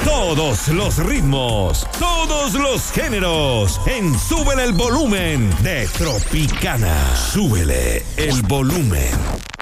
Todos los ritmos, todos los géneros, en Súbele el Volumen de Tropicana. Súbele el volumen.